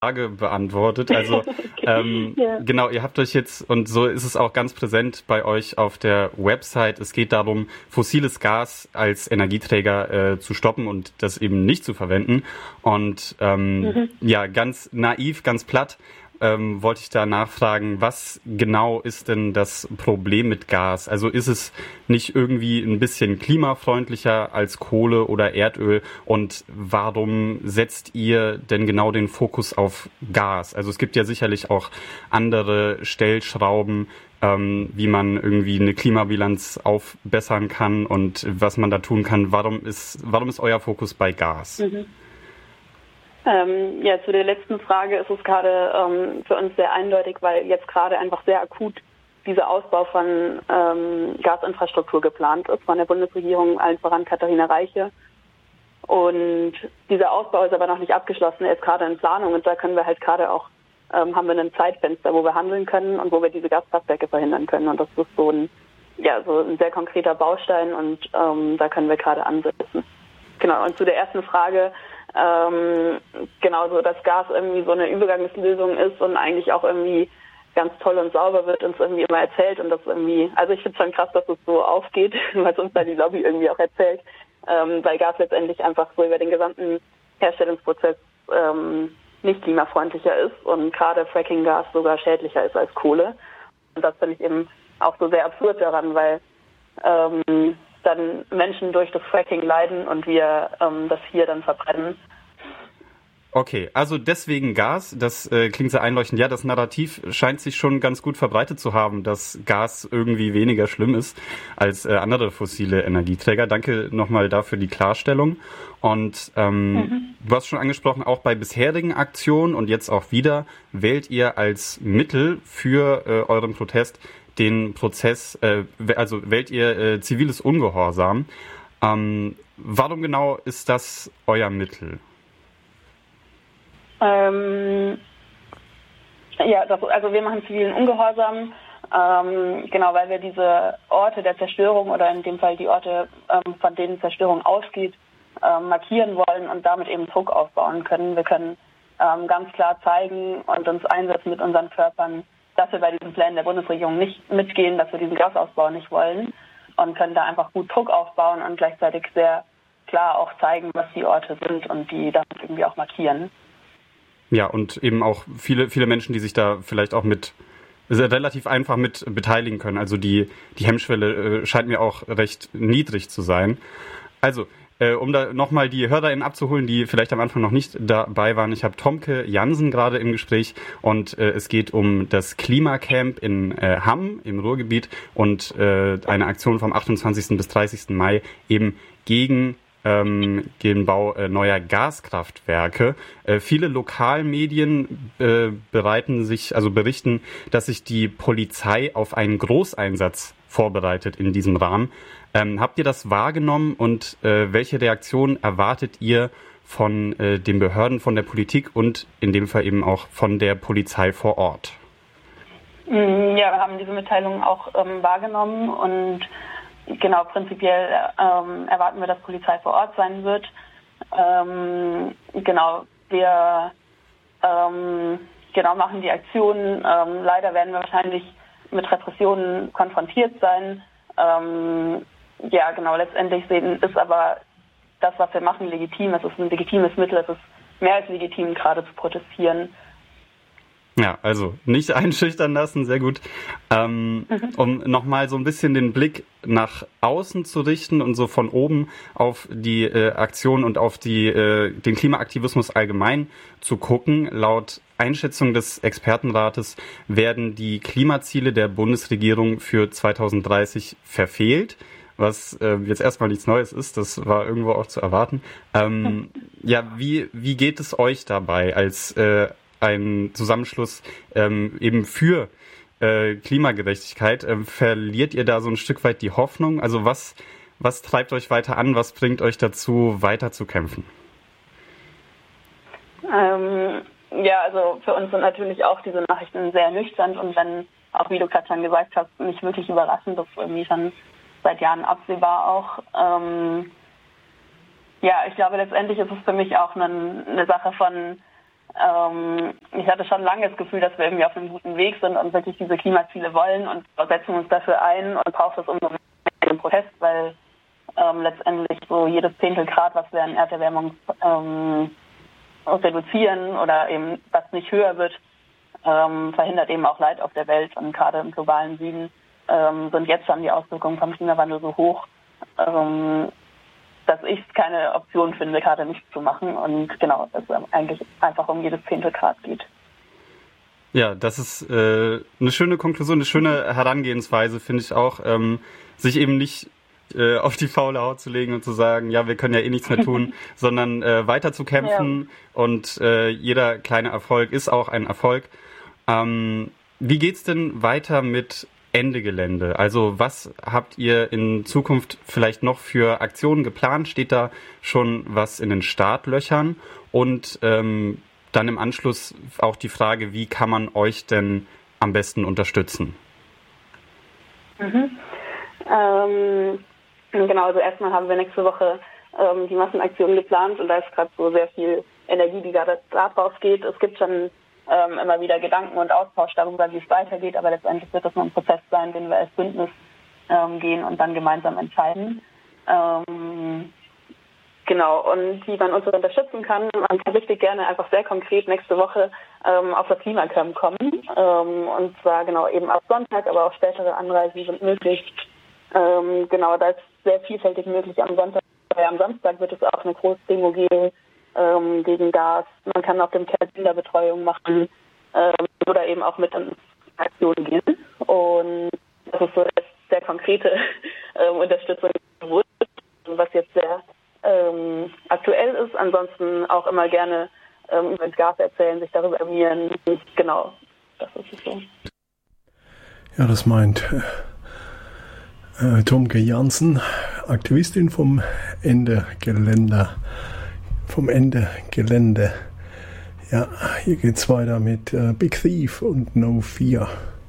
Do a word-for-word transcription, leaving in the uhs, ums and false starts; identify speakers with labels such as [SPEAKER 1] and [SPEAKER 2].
[SPEAKER 1] Frage beantwortet. Also
[SPEAKER 2] okay.
[SPEAKER 1] ähm,
[SPEAKER 2] ja.
[SPEAKER 1] genau, ihr habt euch jetzt, und so ist es auch ganz präsent bei euch auf der Website, es geht darum, fossiles Gas als Energieträger äh, zu stoppen und das eben nicht zu verwenden. Und ähm, mhm. ja, ganz naiv, ganz platt, Ähm, wollte ich da nachfragen, was genau ist denn das Problem mit Gas? Also ist es nicht irgendwie ein bisschen klimafreundlicher als Kohle oder Erdöl? Und warum setzt ihr denn genau den Fokus auf Gas? Also es gibt ja sicherlich auch andere Stellschrauben, ähm, wie man irgendwie eine Klimabilanz aufbessern kann und was man da tun kann. Warum ist, warum ist euer Fokus bei Gas?
[SPEAKER 2] Mhm. Ähm, ja, zu der letzten Frage ist es gerade ähm, für uns sehr eindeutig, weil jetzt gerade einfach sehr akut dieser Ausbau von ähm, Gasinfrastruktur geplant ist von der Bundesregierung, allen voran Katharina Reiche. Und dieser Ausbau ist aber noch nicht abgeschlossen, er ist gerade in Planung und da können wir halt gerade auch, ähm, haben wir ein Zeitfenster, wo wir handeln können und wo wir diese Gaskraftwerke verhindern können. Und das ist so ein, ja, so ein sehr konkreter Baustein und ähm, da können wir gerade ansetzen. Genau, und zu der ersten Frage, Ähm, genau so, dass Gas irgendwie so eine Übergangslösung ist und eigentlich auch irgendwie ganz toll und sauber wird, uns irgendwie immer erzählt und das irgendwie, also ich finde es schon krass, dass es so aufgeht, was uns da die Lobby irgendwie auch erzählt, ähm, weil Gas letztendlich einfach so über den gesamten Herstellungsprozess ähm, nicht klimafreundlicher ist und gerade Fracking-Gas sogar schädlicher ist als Kohle. Und das finde ich eben auch so sehr absurd daran, weil ähm, dann Menschen durch das Fracking leiden und wir ähm, das hier dann verbrennen.
[SPEAKER 1] Okay, also deswegen Gas, das äh, klingt sehr einleuchtend. Ja, das Narrativ scheint sich schon ganz gut verbreitet zu haben, dass Gas irgendwie weniger schlimm ist als äh, andere fossile Energieträger. Danke nochmal dafür die Klarstellung. Und ähm, mhm. du hast schon angesprochen, auch bei bisherigen Aktionen und jetzt auch wieder, wählt ihr als Mittel für äh, euren Protest den Prozess, äh, also wählt ihr äh, ziviles Ungehorsam. Ähm, warum genau ist das euer Mittel?
[SPEAKER 2] Ähm, ja, das, also wir machen zivilen Ungehorsam, ähm, genau, weil wir diese Orte der Zerstörung oder in dem Fall die Orte, ähm, von denen Zerstörung ausgeht, ähm, markieren wollen und damit eben Druck aufbauen können. Wir können ähm, ganz klar zeigen und uns einsetzen mit unseren Körpern, dass wir bei diesen Plänen der Bundesregierung nicht mitgehen, dass wir diesen Gasausbau nicht wollen und können da einfach gut Druck aufbauen und gleichzeitig sehr klar auch zeigen, was die Orte sind und die damit irgendwie auch markieren.
[SPEAKER 1] Ja, und eben auch viele, viele Menschen, die sich da vielleicht auch mit relativ einfach mit beteiligen können. Also die, die Hemmschwelle äh, scheint mir auch recht niedrig zu sein. Also, Äh, um da nochmal die HörerInnen abzuholen, die vielleicht am Anfang noch nicht dabei waren. Ich habe Tomke Jansen gerade im Gespräch und äh, es geht um das Klimacamp in äh, Hamm im Ruhrgebiet und äh, eine Aktion vom achtundzwanzigsten bis dreißigsten Mai eben gegen ähm, den Bau äh, neuer Gaskraftwerke. Äh, viele Lokalmedien äh, bereiten sich, also berichten, dass sich die Polizei auf einen Großeinsatz vorbereitet in diesem Rahmen. Ähm, habt ihr das wahrgenommen und äh, welche Reaktion erwartet ihr von äh, den Behörden, von der Politik und in dem Fall eben auch von der Polizei vor Ort?
[SPEAKER 2] Ja, wir haben diese Mitteilung auch ähm, wahrgenommen und genau, prinzipiell ähm, erwarten wir, dass Polizei vor Ort sein wird. Ähm, genau, wir ähm, genau machen die Aktionen. Ähm, leider werden wir wahrscheinlich mit Repressionen konfrontiert sein. Ähm, ja, genau, letztendlich sehen, ist aber das, was wir machen, legitim. Es ist ein legitimes Mittel. Es ist mehr als legitim, gerade zu protestieren.
[SPEAKER 1] Ja, also nicht einschüchtern lassen, sehr gut. Ähm, mhm. Um nochmal so ein bisschen den Blick nach außen zu richten und so von oben auf die äh, Aktion und auf die, äh, den Klimaaktivismus allgemein zu gucken. Laut Einschätzung des Expertenrates werden die Klimaziele der Bundesregierung für zweitausenddreißig verfehlt, was äh, jetzt erstmal nichts Neues ist, das war irgendwo auch zu erwarten. Ähm, ja, wie, wie geht es euch dabei als äh, ein Zusammenschluss ähm, eben für äh, Klimagerechtigkeit? Ähm, verliert ihr da so ein Stück weit die Hoffnung? Also was, was treibt euch weiter an? Was bringt euch dazu, weiter zu kämpfen?
[SPEAKER 2] Ähm, ja, also für uns sind natürlich auch diese Nachrichten sehr ernüchternd und wenn, auch wie du gerade schon gesagt hast, nicht wirklich überraschend, das ist irgendwie schon seit Jahren absehbar auch. Ähm, ja, ich glaube, letztendlich ist es für mich auch eine, eine Sache von Ähm, ich hatte schon lange das Gefühl, dass wir irgendwie auf einem guten Weg sind und wirklich diese Klimaziele wollen und setzen uns dafür ein und braucht es umso mehr im Protest, weil ähm, letztendlich so jedes Zehntel Grad, was wir an Erderwärmung ähm, reduzieren oder eben was nicht höher wird, ähm, verhindert eben auch Leid auf der Welt. Und gerade im globalen Süden ähm, sind jetzt schon die Auswirkungen vom Klimawandel so hoch, ähm, dass ich es keine Option finde, gerade nichts zu machen. Und genau, dass es eigentlich einfach um jedes Zehntel Grad geht.
[SPEAKER 1] Ja, das ist äh, eine schöne Konklusion, eine schöne Herangehensweise, finde ich auch, ähm, sich eben nicht äh, auf die faule Haut zu legen und zu sagen, ja, wir können ja eh nichts mehr tun, sondern äh, weiter zu kämpfen, ja. Und äh, jeder kleine Erfolg ist auch ein Erfolg. Ähm, wie geht's denn weiter mit Ende Gelände? Also was habt ihr in Zukunft vielleicht noch für Aktionen geplant? Steht da schon was in den Startlöchern? Und ähm, dann im Anschluss auch die Frage, wie kann man euch denn am besten unterstützen?
[SPEAKER 2] Mhm. Ähm, genau, also erstmal haben wir nächste Woche ähm, die Massenaktion geplant und da ist gerade so sehr viel Energie, die gerade da drauf geht. Es gibt schon ähm, immer wieder Gedanken und Austausch darüber, wie es weitergeht, aber letztendlich wird das nur ein Prozess sein, den wir als Bündnis ähm, gehen und dann gemeinsam entscheiden. Ähm, Genau, und wie man uns unterstützen kann, man kann richtig gerne einfach sehr konkret nächste Woche ähm, auf das Klimacamp kommen. Ähm, und zwar genau eben ab Sonntag, aber auch spätere Anreisen sind möglich. Ähm, genau, da ist sehr vielfältig möglich am Sonntag. Weil am Samstag wird es auch eine große Demo geben ähm, gegen Gas. Man kann auf dem Camp Kinderbetreuung machen ähm, oder eben auch mit in Aktionen gehen. Und das ist so eine sehr konkrete ähm, Unterstützung, was jetzt sehr Ähm, aktuell ist, ansonsten auch immer gerne ähm, über Gas erzählen, sich darüber informieren. Genau, das ist es so.
[SPEAKER 3] Ja, das meint äh, Tomke Jansen, Aktivistin vom Ende Gelände. Vom Ende Gelände. Ja, hier geht's weiter mit äh, Big Thief und No Fear.